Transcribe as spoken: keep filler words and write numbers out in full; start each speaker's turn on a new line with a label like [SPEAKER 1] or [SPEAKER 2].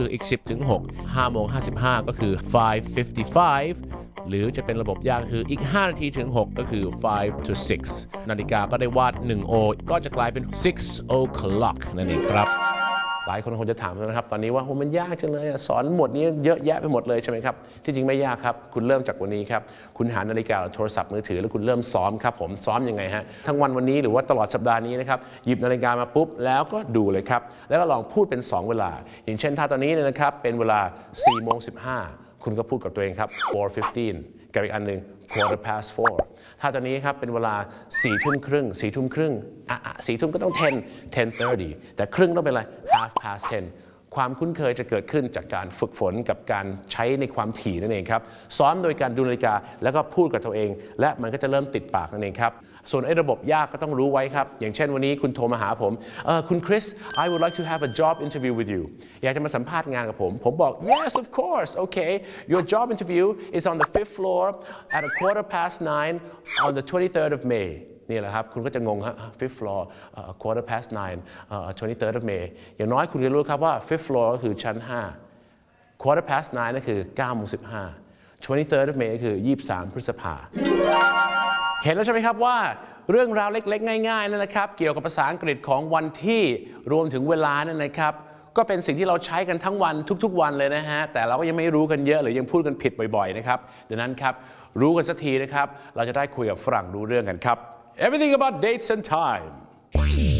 [SPEAKER 1] คืออีกสิบถึงหก ห้าโมงห้าสิบห้าก็คือ five fifty-five หรือจะเป็นระบบยากคืออีกห้านาทีถึงหกก็คือ five to six นาฬิกาก็ได้วาดหนึ่ง โอ ก็จะกลายเป็น six o'clock นั่นเองครับหลายคนคงจะถามนะครับตอนนี้ว่ามันยากจังเลยสอนหมดนี้เยอะแยะไปหมดเลยใช่ไหมครับที่จริงไม่ยากครับคุณเริ่มจากวันนี้ครับคุณหานาฬิกาหรือโทรศัพท์มือถือแล้วคุณเริ่มซ้อมครับผมซ้อมยังไงฮะทั้งวันวันนี้หรือว่าตลอดสัปดาห์นี้นะครับหยิบนาฬิกามาปุ๊บแล้วก็ดูเลยครับแล้วก็ลองพูดเป็นสองเวลาอย่างเช่นถ้าตอนนี้เนี่ยนะครับเป็นเวลา สี่โมงสิบห้า คุณก็พูดกับตัวเองครับ four fifteen กับอีกอันหนึ่ง quarter past four ถ้าตอนนี้ครับเป็นเวลาสี่ทุ่มครึ่งสี่ทุ่มครึ่งอ่ะสี่ทุ่มก็ต้อง ten ten thirty แต่ครึ่งต้องเป็นอะไร half past ten ความคุ้นเคยจะเกิดขึ้นจากการฝึกฝนกับการใช้ในความถี่นั่นเองครับซ้อมโดยการดูนาฬิกาแล้วก็พูดกับตัวเองและมันก็จะเริ่มติดปากนั่นเองครับส่วนไอ้ระบบยากก็ต้องรู้ไว้ครับอย่างเช่นวันนี้คุณโทรมาหาผมเออคุณคริส I would like to have a job interview with you อยากจะมาสัมภาษณ์งานกับผมผมบอก yes of course okay your job interview is on the fifth floor at a quarter past nine on the twenty-third of May นี่แหละครับคุณก็จะงงฮะ fifth floor uh, quarter past nine uh, twenty-third of May อย่างน้อยคุณจะรู้ครับว่า fifth floor ก็คือชั้นห้า quarter past nine ก็คือเก้าโมงสิบห้า twenty-third of May ก็คือยี่สิบสามพฤษภาเห็นแล้วใช่ไหมครับว่าเรื่องราวเล็กๆง่ายๆนั่นนะครับเกี่ยวกับภาษาอังกฤษของวันที่รวมถึงเวลานั่นนะครับก็เป็นสิ่งที่เราใช้กันทั้งวันทุกๆวันเลยนะฮะแต่เราก็ยังไม่รู้กันเยอะหรือยังพูดกันผิดบ่อยๆนะครับดังนั้นครับรู้กันสักทีนะครับเราจะได้คุยกับฝรั่งรู้เรื่องกันครับ Everything about dates and time